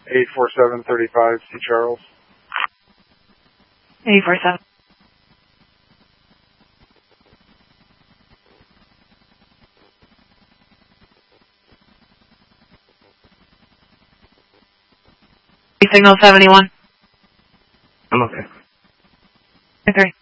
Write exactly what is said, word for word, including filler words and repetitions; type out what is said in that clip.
eight four seven three five, C. Charles. eight four seven. Signal seventy-one. I'm okay. three.